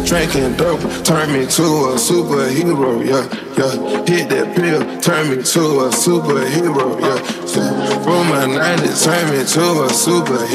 Drinking dope, turn me to a superhero, yeah, yeah. Hit that pill, turn me to a superhero, yeah, yeah. From my 90s, turn me to a superhero.